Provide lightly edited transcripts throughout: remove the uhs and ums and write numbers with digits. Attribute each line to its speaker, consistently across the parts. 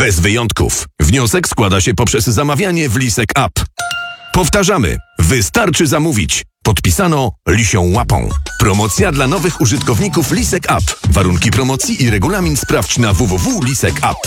Speaker 1: Bez wyjątków. Wniosek składa się poprzez zamawianie w Lisek App. Powtarzamy. Wystarczy zamówić. Podpisano Lisią Łapą. Promocja dla nowych użytkowników Lisek App. Warunki promocji i regulamin sprawdź na www.lisek.app.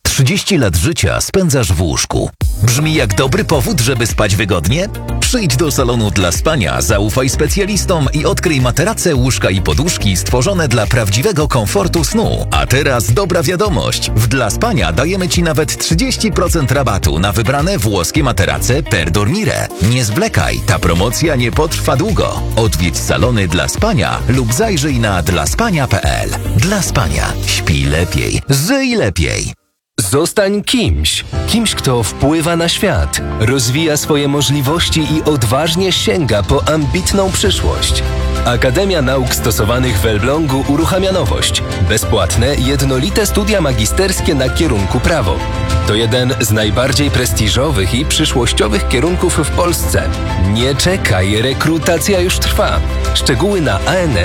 Speaker 2: 30 lat życia spędzasz w łóżku. Brzmi jak dobry powód, żeby spać wygodnie? Przyjdź do salonu dla spania, zaufaj specjalistom i odkryj materace, łóżka i poduszki stworzone dla prawdziwego komfortu snu. A teraz dobra wiadomość. W Dla Spania dajemy Ci nawet 30% rabatu na wybrane włoskie materace per dormire. Nie zwlekaj, ta promocja nie potrwa długo. Odwiedź salony Dla Spania lub zajrzyj na dlaspania.pl. Dla Spania. Śpij lepiej. Żyj lepiej.
Speaker 3: Zostań kimś. Kimś, kto wpływa na świat, rozwija swoje możliwości i odważnie sięga po ambitną przyszłość. Akademia Nauk Stosowanych w Elblągu uruchamia nowość. Bezpłatne, jednolite studia magisterskie na kierunku prawo. To jeden z najbardziej prestiżowych i przyszłościowych kierunków w Polsce. Nie czekaj, rekrutacja już trwa. Szczegóły na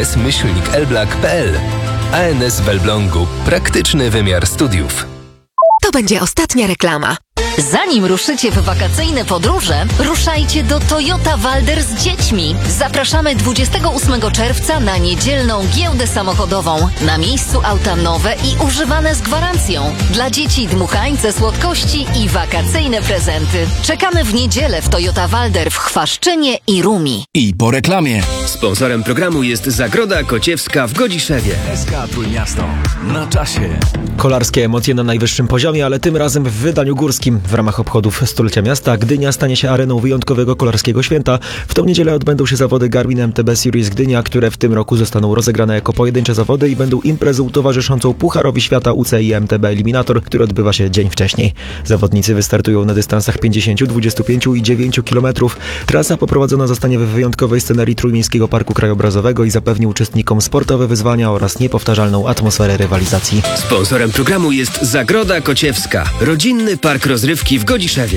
Speaker 3: ans-elblak.pl. ANS w Elblągu. Praktyczny wymiar studiów.
Speaker 4: To będzie ostatnia reklama.
Speaker 5: Zanim ruszycie w wakacyjne podróże, ruszajcie do Toyota Walder z dziećmi. Zapraszamy 28 czerwca na niedzielną giełdę samochodową. Na miejscu auta nowe i używane z gwarancją. Dla dzieci dmuchańce słodkości i wakacyjne prezenty. Czekamy w niedzielę w Toyota Walder w Chwaszczynie i Rumi.
Speaker 6: I po reklamie.
Speaker 3: Sponsorem programu jest Zagroda Kociewska w Godziszewie.
Speaker 6: SK Trójmiasto. Na czasie.
Speaker 7: Kolarskie emocje na najwyższym poziomie, ale tym razem w wydaniu górskim. W ramach obchodów stulecia miasta Gdynia stanie się areną wyjątkowego kolarskiego święta. W tą niedzielę odbędą się zawody Garmin MTB Series Gdynia, które w tym roku zostaną rozegrane jako pojedyncze zawody i będą imprezą towarzyszącą Pucharowi Świata UCI MTB Eliminator, który odbywa się dzień wcześniej. Zawodnicy wystartują na dystansach 50, 25 i 9 km. Trasa poprowadzona zostanie w wyjątkowej scenerii Trójmiejskiego Parku Krajobrazowego i zapewni uczestnikom sportowe wyzwania oraz niepowtarzalną atmosferę rywalizacji.
Speaker 3: Sponsorem programu jest Zagroda Kociewska, rodzinny park rozrywki w Godziszewie.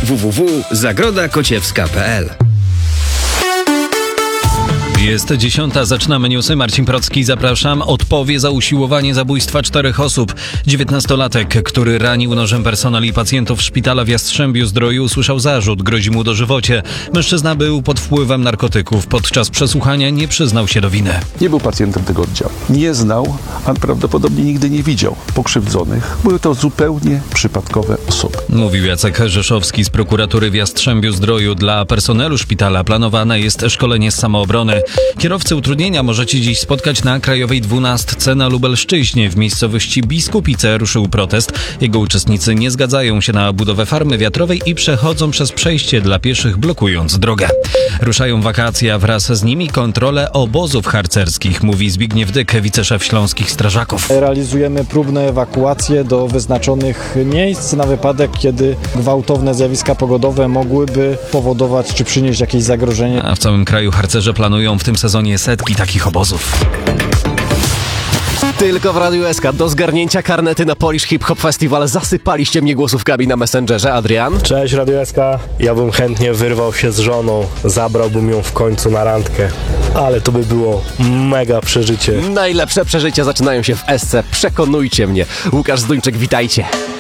Speaker 3: www.zagrodakociewska.pl.
Speaker 8: Jest 10, zaczynamy newsy. Marcin Procki, zapraszam. Odpowie za usiłowanie zabójstwa 4 osób. 19-latek, który ranił nożem personel i pacjentów szpitala w Jastrzębiu-Zdroju, usłyszał zarzut, grozi mu dożywocie. Mężczyzna był pod wpływem narkotyków. Podczas przesłuchania nie przyznał się do winy.
Speaker 9: Nie był pacjentem tego oddziału. Nie znał, a prawdopodobnie nigdy nie widział pokrzywdzonych. Były to zupełnie przypadkowe osoby.
Speaker 8: Mówił Jacek Rzeszowski z prokuratury w Jastrzębiu-Zdroju. Dla personelu szpitala planowane jest szkolenie z samoobrony. Kierowcy utrudnienia możecie dziś spotkać na Krajowej 12 na Lubelszczyźnie. W miejscowości Biskupice ruszył protest. Jego uczestnicy nie zgadzają się na budowę farmy wiatrowej i przechodzą przez przejście dla pieszych, blokując drogę. Ruszają wakacje, a wraz z nimi kontrole obozów harcerskich, mówi Zbigniew Dyk, wiceszef Śląskich Strażaków.
Speaker 10: Realizujemy próbne ewakuacje do wyznaczonych miejsc na wypadek, kiedy gwałtowne zjawiska pogodowe mogłyby powodować czy przynieść jakieś zagrożenie.
Speaker 8: A w całym kraju harcerze planują w tym sezonie setki takich obozów.
Speaker 11: Tylko w Radiu SK do zgarnięcia karnety na Polish Hip Hop Festival. Zasypaliście mnie głosówkami na Messengerze. Adrian?
Speaker 12: Cześć Radio SK. Ja bym chętnie wyrwał się z żoną, zabrałbym ją w końcu na randkę, ale to by było mega przeżycie.
Speaker 11: Najlepsze przeżycia zaczynają się w SC. Przekonujcie mnie. Łukasz Zduńczyk, witajcie.